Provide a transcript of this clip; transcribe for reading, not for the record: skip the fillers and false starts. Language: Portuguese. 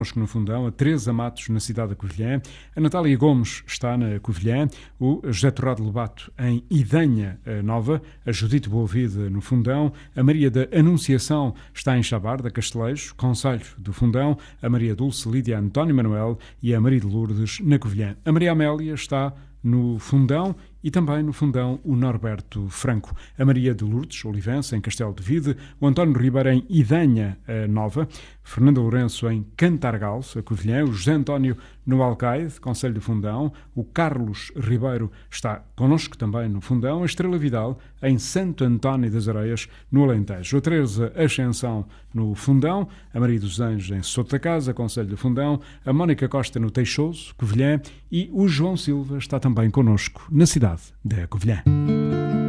no Fundão, a Teresa Matos na cidade da Covilhã, a Natália Gomes está na Covilhã, o José Torrado Lobato em Idanha Nova, a Judite Boavida no Fundão, a Maria da Anunciação está em Chabarda, Casteleiros, Conselho do Fundão, a Maria Dulce Lídia António Manuel e a Maria de Lourdes na Covilhã. A Maria Amélia está no Fundão e também no Fundão o Norberto Franco, a Maria de Lourdes Olivença em Castelo de Vide, o António Ribeiro em Idanha Nova, Fernando Lourenço em Cantargal, a Covilhã, o José António no Alcaide, Conselho do Fundão, o Carlos Ribeiro está connosco também no Fundão, a Estrela Vidal em Santo António das Areias, no Alentejo, a Teresa Ascensão no Fundão, a Maria dos Anjos em Soto da Casa, Conselho do Fundão, a Mónica Costa no Teixoso, Covilhã, e o João Silva está também connosco na cidade da Covilhã.